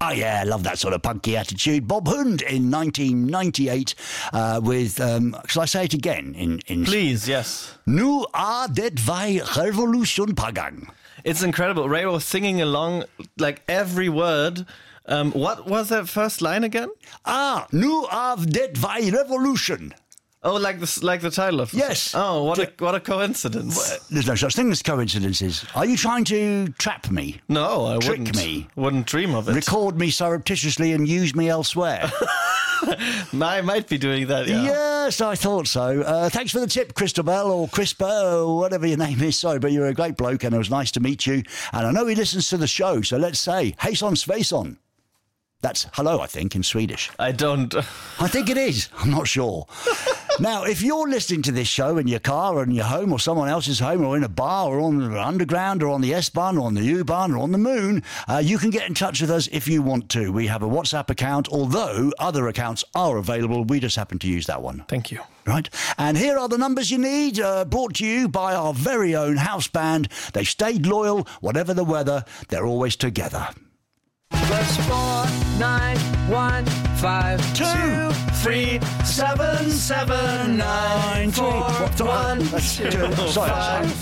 Oh, yeah, I love that sort of punky attitude. Bob Hund in 1998 with, shall I say it again? In Please, yes. Nu er det vej revolution på gang. It's incredible. Ray was singing along like every word. What was that first line again? Nu er det vej revolution. Oh, like the title of the Yes. song. Oh, what a coincidence. There's no such thing as coincidences. Are you trying to trap me? No, I Trick me? Wouldn't dream of it. Record me surreptitiously and use me elsewhere? I might be doing that, yeah. Yes, I thought so. Thanks for the tip, Christabel, or Crispa, or whatever your name is. Sorry, but you're a great bloke and it was nice to meet you. And I know he listens to the show, so let's say, Hejson Svejson. That's hello, I think, in Swedish. I don't... I think it is. I'm not sure. Now, if you're listening to this show in your car or in your home or someone else's home or in a bar or on the underground or on the S-Bahn or on the U-Bahn or on the moon, you can get in touch with us if you want to. We have a WhatsApp account, although other accounts are available. We just happen to use that one. Thank you. Right. And here are the numbers you need, brought to you by our very own house band. They've stayed loyal, whatever the weather. They're always together. +4 9 1 5 2 3 7 7 9 4 1 2 Sorry.